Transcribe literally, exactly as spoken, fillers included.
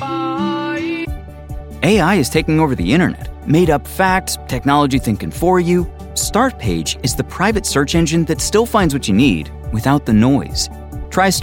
A I is taking over the internet. Made up facts, technology thinking for you. Startpage is the private search engine that still finds what you need without the noise. Try Start